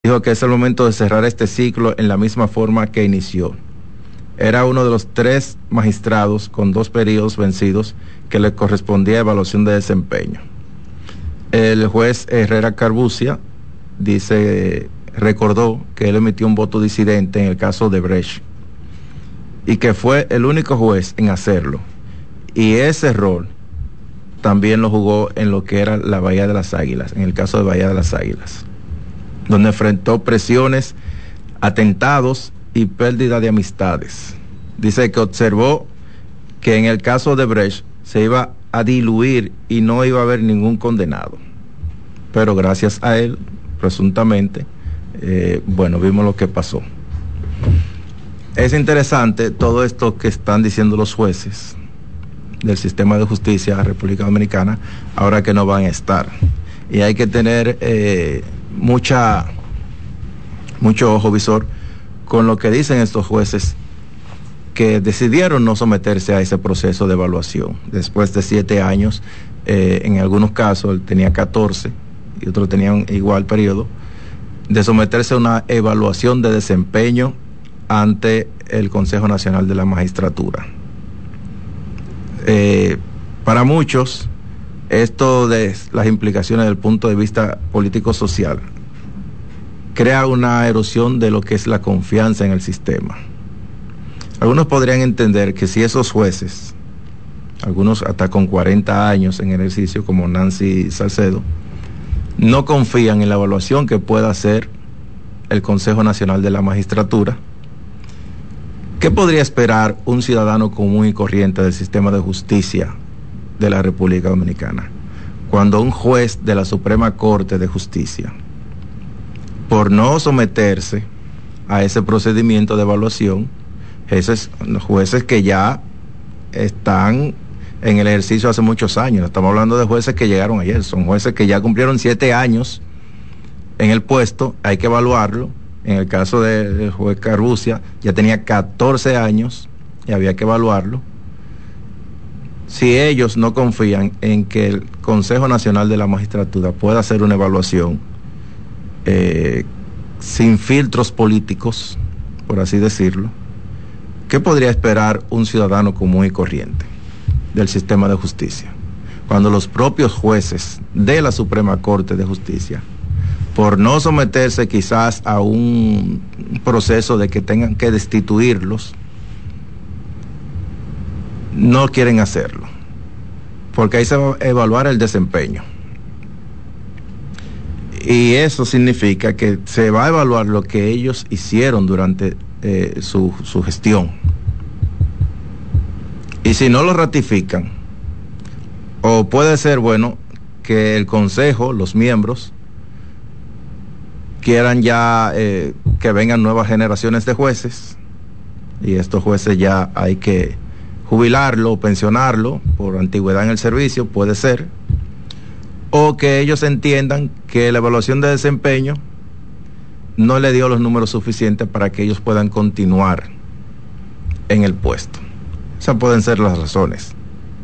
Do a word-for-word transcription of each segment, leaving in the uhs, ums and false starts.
Dijo que es el momento de cerrar este ciclo en la misma forma que inició. Era uno de los tres magistrados con dos periodos vencidos que le correspondía evaluación de desempeño. El juez Herrera Carbucia dice, recordó que él emitió un voto disidente en el caso de Brecht y que fue el único juez en hacerlo. Y ese rol también lo jugó en lo que era la Bahía de las Águilas, en el caso de Bahía de las Águilas, donde enfrentó presiones, atentados y pérdida de amistades. Dice que observó que en el caso de Brecht se iba a diluir y no iba a haber ningún condenado. Pero gracias a él, presuntamente, eh, bueno, vimos lo que pasó. Es interesante todo esto que están diciendo los jueces del sistema de justicia de la República Dominicana, ahora que no van a estar. Y hay que tener eh, mucha, mucho ojo visor con lo que dicen estos jueces que decidieron no someterse a ese proceso de evaluación. Después de siete años, eh, en algunos casos él tenía catorce y otros tenían igual periodo, de someterse a una evaluación de desempeño ante el Consejo Nacional de la Magistratura. Eh, para muchos, esto de las implicaciones desde el punto de vista político-social crea una erosión de lo que es la confianza en el sistema. Algunos podrían entender que si esos jueces, algunos hasta con cuarenta años en ejercicio, como Nancy Salcedo, no confían en la evaluación que pueda hacer el Consejo Nacional de la Magistratura, ¿qué podría esperar un ciudadano común y corriente del sistema de justicia de la República Dominicana cuando un juez de la Suprema Corte de Justicia, por no someterse a ese procedimiento de evaluación, esos jueces que ya están en el ejercicio hace muchos años, estamos hablando de jueces que llegaron ayer, son jueces que ya cumplieron siete años en el puesto, hay que evaluarlo. En el caso del juez Carbucia, ya tenía catorce años y había que evaluarlo. Si ellos no confían en que el Consejo Nacional de la Magistratura pueda hacer una evaluación eh, sin filtros políticos, por así decirlo, ¿qué podría esperar un ciudadano común y corriente del sistema de justicia? Cuando los propios jueces de la Suprema Corte de Justicia, por no someterse quizás a un proceso de que tengan que destituirlos, no quieren hacerlo, porque ahí se va a evaluar el desempeño. Y eso significa que se va a evaluar lo que ellos hicieron durante eh, su, su gestión. Y si no lo ratifican, o puede ser, bueno, que el Consejo, los miembros, quieran ya eh, que vengan nuevas generaciones de jueces, y estos jueces ya hay que jubilarlo o pensionarlo por antigüedad en el servicio, puede ser, o que ellos entiendan que la evaluación de desempeño no le dio los números suficientes para que ellos puedan continuar en el puesto. Esas pueden ser las razones.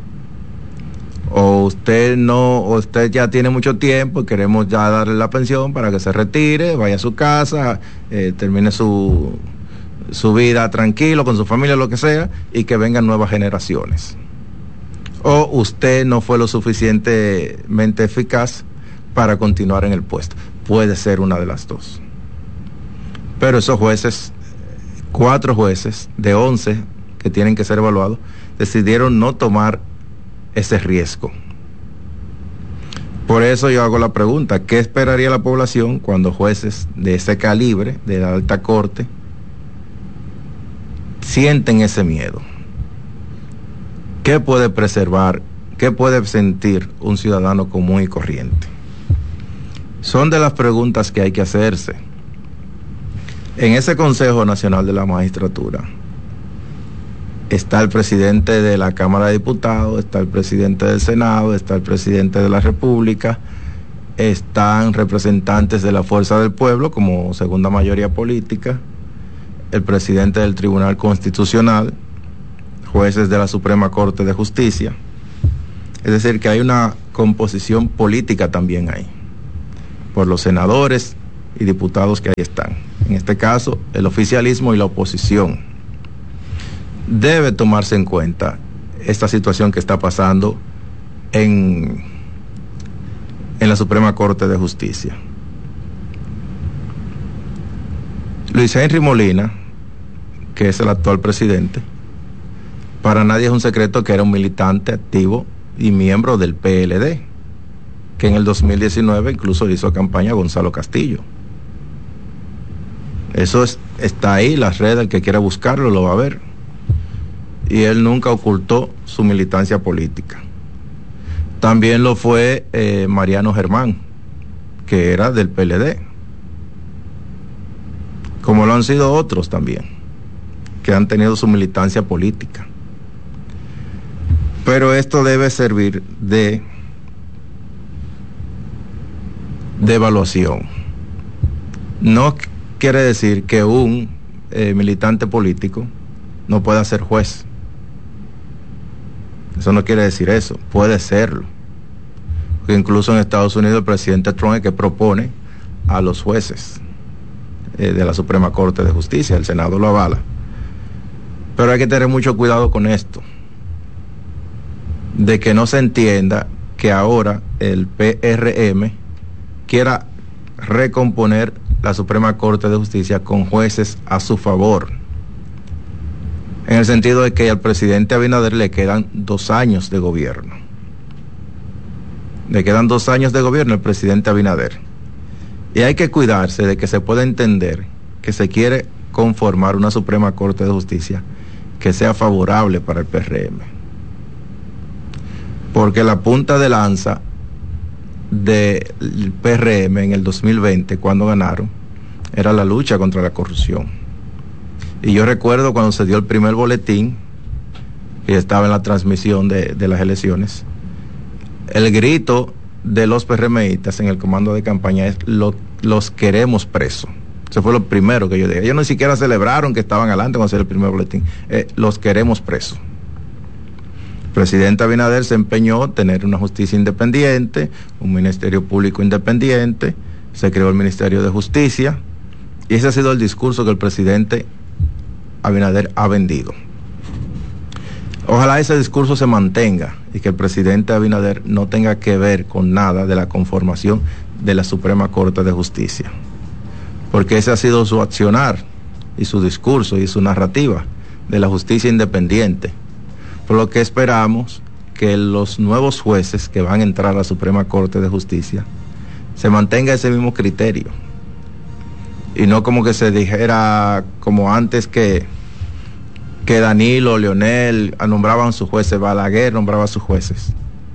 O usted no, o usted ya tiene mucho tiempo y queremos ya darle la pensión para que se retire, vaya a su casa, eh, termine su, su vida tranquilo con su familia, lo que sea, y que vengan nuevas generaciones. O usted no fue lo suficientemente eficaz para continuar en el puesto. Puede ser una de las dos. Pero esos jueces, cuatro jueces de once que tienen que ser evaluados, decidieron no tomar ese riesgo. Por eso yo hago la pregunta, ¿qué esperaría la población cuando jueces de ese calibre, de la alta corte, sienten ese miedo? ¿Qué puede preservar, qué puede sentir un ciudadano común y corriente? Son de las preguntas que hay que hacerse. En ese Consejo Nacional de la Magistratura está el presidente de la Cámara de Diputados, está el presidente del Senado, está el presidente de la República, están representantes de la Fuerza del Pueblo como segunda mayoría política, el presidente del Tribunal Constitucional, jueces de la Suprema Corte de Justicia. Es decir, que hay una composición política también ahí, por los senadores y diputados que ahí están. En este caso, el oficialismo y la oposición. Debe tomarse en cuenta esta situación que está pasando en, en la Suprema Corte de Justicia. Luis Henry Molina, que es el actual presidente, para nadie es un secreto que era un militante activo y miembro del P L D, que en el dos mil diecinueve incluso hizo campaña a Gonzalo Castillo. Eso es, está ahí, las redes, el que quiera buscarlo lo va a ver. Y él nunca ocultó su militancia política. También lo fue eh, Mariano Germán, que era del P L D, como lo han sido otros también, que han tenido su militancia política. Pero esto debe servir de, de evaluación. No quiere decir que un eh, militante político no pueda ser juez. Eso no quiere decir eso, puede serlo. Porque incluso en Estados Unidos el presidente Trump es que propone a los jueces eh, de la Suprema Corte de Justicia, el Senado lo avala. Pero hay que tener mucho cuidado con esto, de que no se entienda que ahora el P R M quiera recomponer la Suprema Corte de Justicia con jueces a su favor, en el sentido de que al presidente Abinader le quedan dos años de gobierno. Le quedan dos años de gobierno al presidente Abinader. Y hay que cuidarse de que se pueda entender que se quiere conformar una Suprema Corte de Justicia que sea favorable para el P R M. Porque la punta de lanza del P R M en el dos mil veinte, cuando ganaron, era la lucha contra la corrupción. Y yo recuerdo cuando se dio el primer boletín, y estaba en la transmisión de, de las elecciones, el grito de los PRMistas en el comando de campaña es: lo, los queremos presos. Eso fue lo primero que yo dije. Ellos ni siquiera celebraron que estaban adelante cuando se dio el primer boletín. Eh, los queremos presos. El presidente Abinader se empeñó en tener una justicia independiente, un ministerio público independiente, se creó el Ministerio de Justicia, y ese ha sido el discurso que el presidente Abinader ha vendido. Ojalá ese discurso se mantenga y que el presidente Abinader no tenga que ver con nada de la conformación de la Suprema Corte de Justicia, porque ese ha sido su accionar y su discurso y su narrativa de la justicia independiente. Por lo que esperamos que los nuevos jueces que van a entrar a la Suprema Corte de Justicia se mantenga ese mismo criterio, y no como que se dijera como antes que que Danilo, Leonel nombraban sus jueces, Balaguer nombraba sus jueces.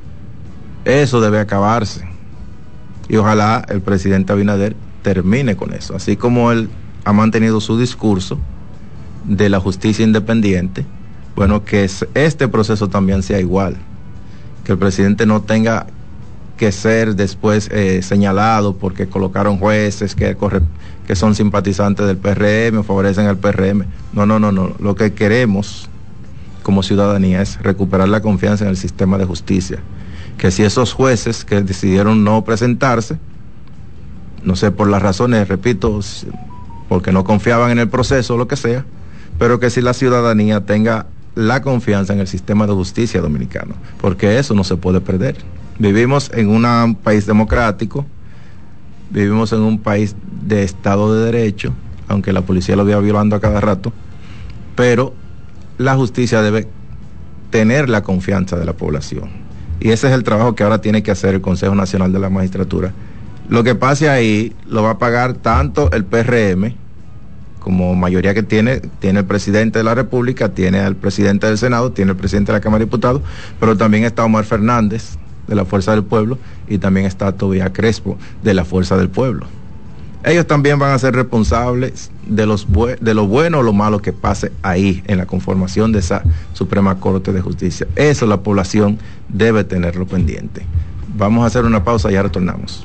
Eso debe acabarse, y ojalá el presidente Abinader termine con eso, así como él ha mantenido su discurso de la justicia independiente. Bueno, que este proceso también sea igual, que el presidente no tenga que ser después eh, señalado porque colocaron jueces que, corre, que son simpatizantes del P R M o favorecen al P R M. No, no, no, no. Lo que queremos como ciudadanía es recuperar la confianza en el sistema de justicia. Que si esos jueces que decidieron no presentarse, no sé por las razones, repito, porque no confiaban en el proceso o lo que sea, pero que si la ciudadanía tenga la confianza en el sistema de justicia dominicano, porque eso no se puede perder. Vivimos en un país democrático, vivimos en un país de Estado de Derecho, aunque la policía lo vaya violando a cada rato, pero la justicia debe tener la confianza de la población. Y ese es el trabajo que ahora tiene que hacer el Consejo Nacional de la Magistratura. Lo que pase ahí lo va a pagar tanto el P R M, como mayoría que tiene, tiene el presidente de la República, tiene al presidente del Senado, tiene el presidente de la Cámara de Diputados, pero también está Omar Fernández, de la Fuerza del Pueblo, y también está Tobías Crespo, de la Fuerza del Pueblo. Ellos también van a ser responsables de, los bu- de lo bueno o lo malo que pase ahí, en la conformación de esa Suprema Corte de Justicia. Eso la población debe tenerlo pendiente. Vamos a hacer una pausa y ya retornamos.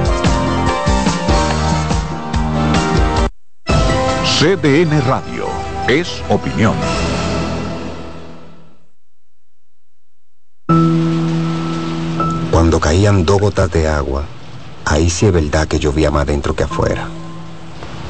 C D N Radio es opinión. Cuando caían dos gotas de agua, ahí sí es verdad que llovía más dentro que afuera.